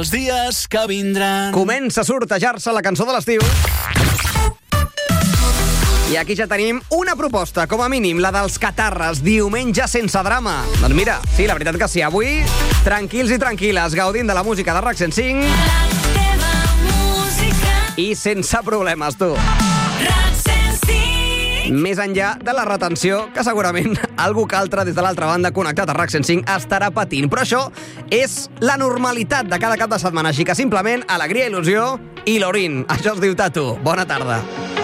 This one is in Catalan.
Els dies que vindran. Comença a sortejar-se la cançó de l'estiu. I aquí ja tenim una proposta, com a mínim, la dels Catarres, diumenge sense drama. Doncs mira, sí, la veritat que sí, avui, tranquils i tranquil·les, gaudint de la música de RAC 105. La teva música. I sense problemes, tu. RAC 105. Més enllà de la retenció, que segurament algú que altre des de l'altra banda connectat a RAC 105 estarà patint. Però això és la normalitat de cada cap de setmana, així que simplement alegria, il·lusió i l'orin. Això es diu Tatu. Bona tarda.